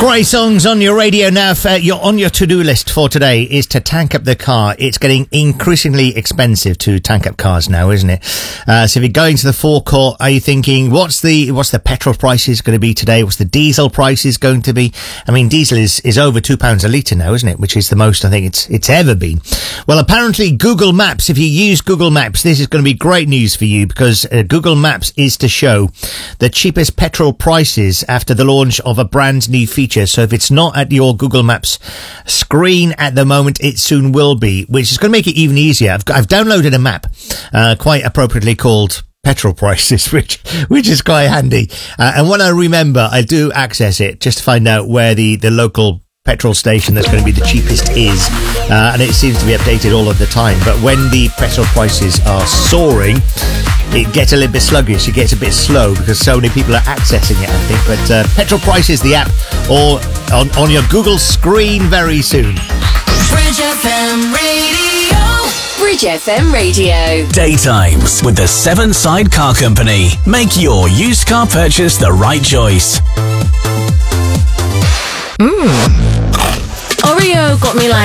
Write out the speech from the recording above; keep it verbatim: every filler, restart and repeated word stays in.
Great songs on your radio now. Uh, you're on your to-do list for today is to tank up the car. It's getting increasingly expensive to tank up cars now, isn't it? Uh, so if you're going to the forecourt, are you thinking, what's the what's the petrol prices going to be today? What's the diesel prices going to be? I mean, diesel is, is over two pounds a litre now, isn't it? Which is the most I think it's it's ever been. Well, apparently Google Maps, if you use Google Maps, this is going to be great news for you because uh, Google Maps is to show the cheapest petrol prices after the launch of a brand new feature. So if it's not at your Google Maps screen at the moment, it soon will be, which is going to make it even easier. I've, I've downloaded a map, uh, quite appropriately called petrol prices, which which is quite handy. Uh, and when I remember, I do access it just to find out where the, the local petrol station that's going to be the cheapest is. Uh, and it seems to be updated all of the time. But when the petrol prices are soaring, it gets a little bit sluggish. It gets a bit slow because so many people are accessing it, I think. But uh, Petrol Prices, the app, or on, on your Google screen very soon. Bridge F M Radio. Bridge F M Radio. Daytimes with the Seven Side Car Company. Make your used car purchase the right choice. Mmm. Oreo got me like